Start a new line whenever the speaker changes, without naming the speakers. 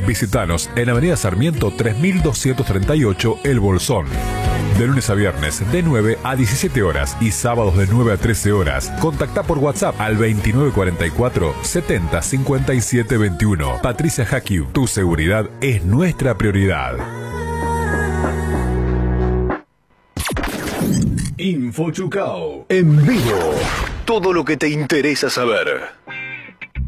Visítanos en Avenida Sarmiento 3238 El Bolsón. De lunes a viernes de 9 a 17 horas y sábados de 9 a 13 horas. Contacta por WhatsApp al 2944 70 57 21. Patricia Hakiu, tu seguridad es nuestra prioridad.
Info Chucao en vivo. Todo lo que te interesa saber.